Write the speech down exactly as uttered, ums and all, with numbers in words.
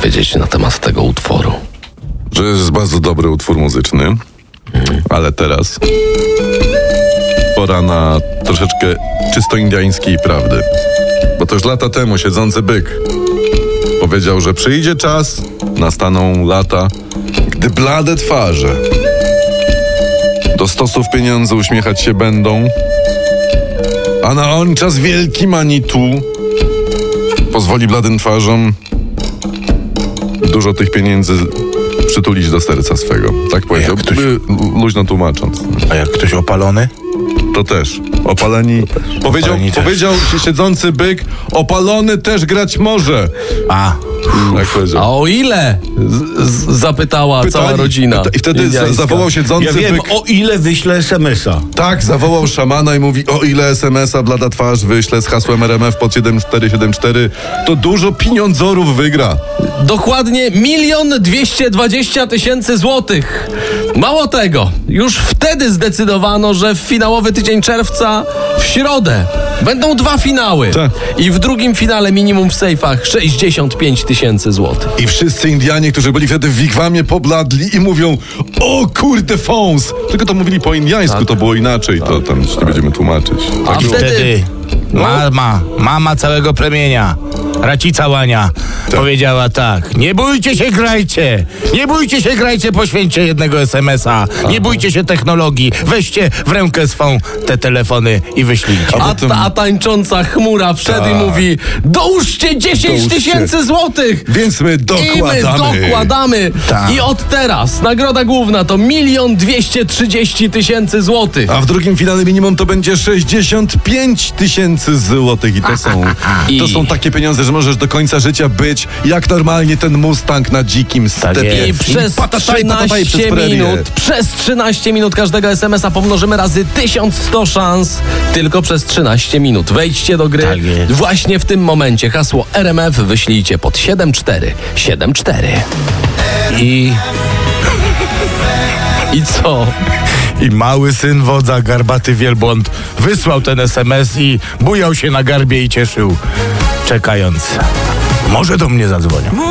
powiedzieć na temat tego utworu? Że jest bardzo dobry utwór muzyczny, mhm. ale teraz pora na troszeczkę czysto indyjskiej prawdy. Bo to już lata temu siedzący byk powiedział, że przyjdzie czas, nastaną lata, gdy blade twarze do stosów pieniędzy uśmiechać się będą, a na on czas wielki Manitu pozwoli bladym twarzom dużo tych pieniędzy przytulić do serca swego. Tak powiedział, ktoś... luźno tłumacząc. A jak ktoś opalony? To też. Opaleni. To też. Powiedział, Opaleni powiedział też. siedzący byk, opalony też grać może. A. Tak powiedział. A o ile? Z- z- zapytała Pytali. cała rodzina. I wtedy za- zawołał siedzący ja wiem, byk. O ile wyślę es em es a? Tak, zawołał szamana i mówi, o ile es em es a blada twarz wyśle z hasłem er em ef pod siedem cztery siedem cztery, to dużo pieniądzorów wygra. Dokładnie milion dwieście dwadzieścia tysięcy złotych. Mało tego, już wtedy zdecydowano, że w finałowy tydzień czerwca w środę będą dwa finały. Tak. I w drugim finale minimum w sejfach sześćdziesiąt pięć tysięcy złotych. I wszyscy Indianie, którzy byli wtedy w wigwamie, pobladli i mówią, o kurde fons. Tylko to mówili po indiańsku, to było inaczej, to tam nie będziemy tłumaczyć. A Tak było. wtedy... Wtedy mama, mama całego plemienia, Racica Łania, tak. powiedziała tak: nie bójcie się, grajcie, nie bójcie się, grajcie, poświęćcie jednego es em es a, nie bójcie się technologii, weźcie w rękę swą te telefony i wyślijcie. A, potem... ta, a tańcząca chmura wszedł Ta. i mówi, dołóżcie dziesięć tysięcy złotych! Więc my dokładamy. I my dokładamy. Ta. I od teraz nagroda główna to milion dwieście trzydzieści tysięcy złotych. A w drugim finale minimum to będzie sześćdziesiąt pięć tysięcy złotych i to są, I... to są takie pieniądze, że możesz do końca życia być jak normalnie ten Mustang na dzikim stepie. jest. I przez patataj, patataj przez trzynaście prerię. minut, przez trzynaście minut każdego es em es a pomnożymy razy tysiąc sto szans tylko przez trzynaście minut. Wejdźcie do gry. Tak jest. Właśnie w tym momencie hasło er em ef wyślijcie pod siedem cztery siedem cztery. I... I co? I mały syn wodza, garbaty wielbłąd, wysłał ten es em es i bujał się na garbie i cieszył, czekając. Może do mnie zadzwonią.